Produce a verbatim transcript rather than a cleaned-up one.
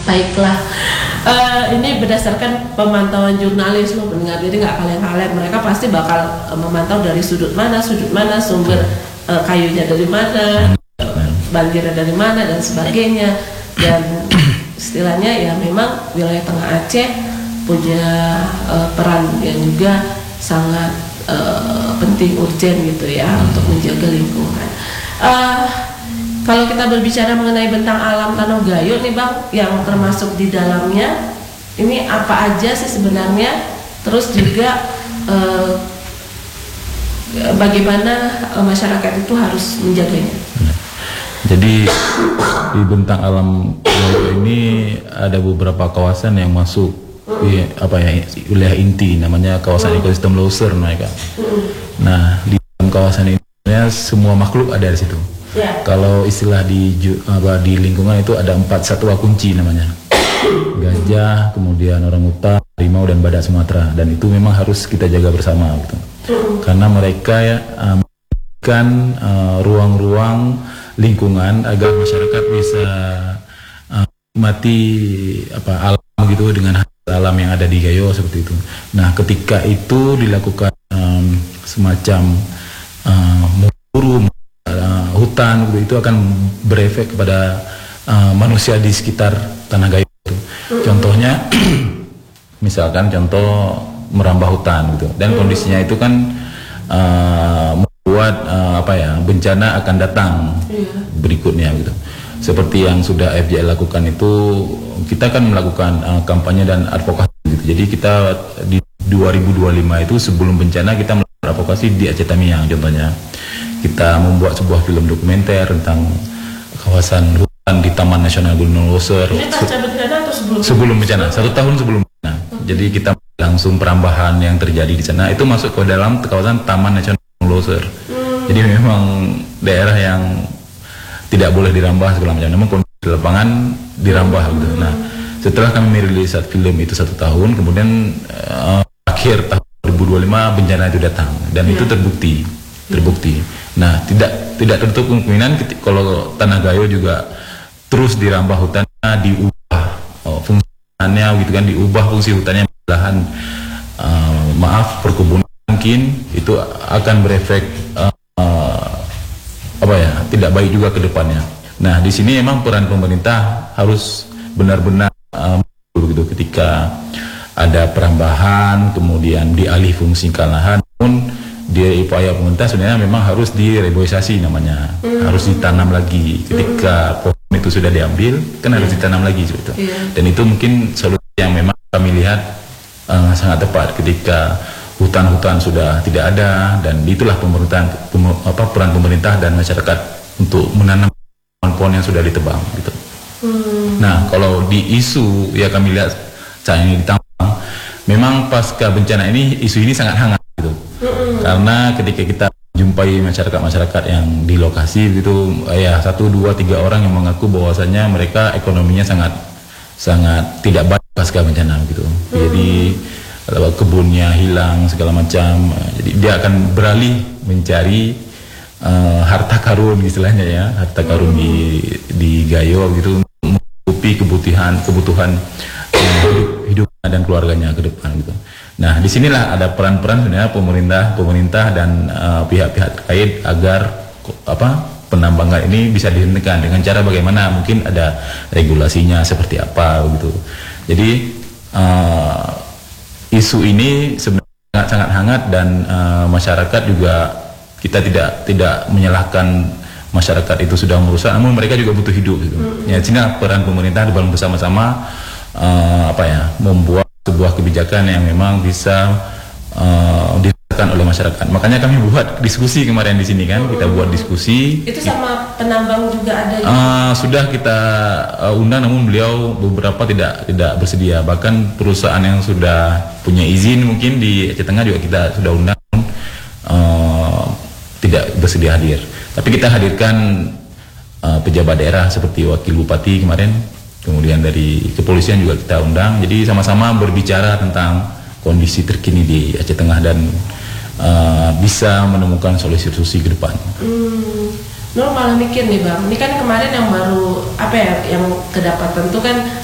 Baiklah, uh, ini berdasarkan pemantauan jurnalis loh pendengar, jadi nggak kaleng-kaleng. Mereka pasti bakal uh, memantau dari sudut mana, sudut mana, sumber uh, kayunya dari mana, banjirnya dari mana dan sebagainya. Dan istilahnya ya memang wilayah Tengah Aceh punya uh, peran yang juga sangat uh, penting, urgen gitu ya untuk menjaga lingkungan. Uh, Kalau kita berbicara mengenai bentang alam Tanah Gayo nih Bang, yang termasuk di dalamnya, ini apa aja sih sebenarnya? Terus juga eh, bagaimana eh, masyarakat itu harus menjaganya? Jadi di bentang alam Gayo ini ada beberapa kawasan yang masuk di apa ya wilayah inti, namanya kawasan ekosistem Loser, mereka. Nah di dalam kawasan ini semua makhluk ada di situ. Ya. Kalau istilah di apa, di lingkungan itu ada empat satwa kunci namanya, gajah, kemudian orangutan, harimau dan badak Sumatera, dan itu memang harus kita jaga bersama gitu. Uh-uh. Karena mereka ya memberikan uh, ruang-ruang lingkungan agar masyarakat bisa uh, mati apa alam gitu dengan alam yang ada di Gayo seperti itu. Nah ketika itu dilakukan um, semacam uh, memburu hutan gitu, itu akan berefek kepada uh, manusia di sekitar Tanah Gayo itu. Contohnya misalkan contoh merambah hutan gitu, dan kondisinya itu kan uh, membuat uh, apa ya bencana akan datang berikutnya gitu. Seperti yang sudah F J L lakukan itu, kita kan melakukan uh, kampanye dan advokasi gitu. Jadi kita di dua ribu dua puluh lima itu sebelum bencana kita melakukan advokasi di Aceh Tamiang contohnya. Kita membuat sebuah film dokumenter tentang kawasan hutan di Taman Nasional Gunung Loser. Ini pasca bencana atau sebelum? Sebelum bencana, satu tahun sebelum bencana. Hmm. Jadi kita langsung perambahan yang terjadi di sana itu masuk ke dalam kawasan Taman Nasional Gunung Loser. Hmm. Jadi memang daerah yang tidak boleh dirambah segala macam. Namun kondisi di lapangan dirambah hmm. gitu. Nah, setelah kami merilis film itu satu tahun, kemudian uh, akhir tahun dua ribu dua puluh lima bencana itu datang dan yeah. itu terbukti, terbukti. Nah, tidak tidak tertutup kemungkinan kalau Tanah Gayo juga terus dirambah hutannya, diubah oh, fungsinya gitu kan, diubah fungsi hutannya lahan uh, maaf perkebunan mungkin itu akan berefek uh, uh, apa ya tidak baik juga ke depannya. Nah, di sini memang peran pemerintah harus benar-benar uh, begitu ketika ada perambahan kemudian dialih fungsikan lahan pun di upaya pemerintah sebenarnya memang harus direboisasi namanya, hmm. harus ditanam lagi ketika hmm. pohon itu sudah diambil kan yeah. harus ditanam lagi gitu. Yeah. Dan itu mungkin solusi yang memang kami lihat uh, sangat tepat ketika hutan-hutan sudah tidak ada, dan itulah pemerintahan pem, apa peran pemerintah dan masyarakat untuk menanam pohon-pohon yang sudah ditebang gitu. Hmm. Nah kalau di isu ya kami lihat saat ini ditambang, memang pasca bencana ini isu ini sangat hangat gitu. Mm-mm. Karena ketika kita jumpai masyarakat-masyarakat yang di lokasi gitu, ya satu dua tiga orang yang mengaku bahwasanya mereka ekonominya sangat sangat tidak baik pasca bencana gitu. Mm. Jadi kebunnya hilang segala macam. Jadi dia akan beralih mencari uh, harta karun istilahnya ya, harta karun mm. di di Gayo gitu, menutupi kebutuhan kebutuhan uh, hidup, hidupnya dan keluarganya ke depan gitu. Nah, disinilah ada peran-peran sebenarnya pemerintah, pemerintah dan uh, pihak-pihak terkait agar apa penambangan ini bisa dihentikan dengan cara bagaimana, mungkin ada regulasinya seperti apa begitu. Jadi uh, isu ini sebenarnya sangat-sangat hangat, dan uh, masyarakat juga kita tidak tidak menyalahkan masyarakat itu sudah merusak, namun mereka juga butuh hidup gitu. Hmm. Ya, sini peran pemerintah dibangun bersama-sama uh, apa ya membuat sebuah kebijakan yang memang bisa uh, diterapkan oleh masyarakat. Makanya kami buat diskusi kemarin di sini kan, kita buat diskusi. Itu sama penambang juga ada. Uh, sudah kita uh, undang, namun beliau beberapa tidak tidak bersedia. Bahkan perusahaan yang sudah punya izin mungkin di Aceh Tengah juga kita sudah undang, uh, tidak bersedia hadir. Tapi kita hadirkan uh, pejabat daerah seperti wakil bupati kemarin. Kemudian dari kepolisian juga kita undang, jadi sama-sama berbicara tentang kondisi terkini di Aceh Tengah dan uh, bisa menemukan solusi-solusi ke depan. Hmm, Nur malah mikir nih Bang, ini kan kemarin yang baru apa ya yang kedapatan tuh kan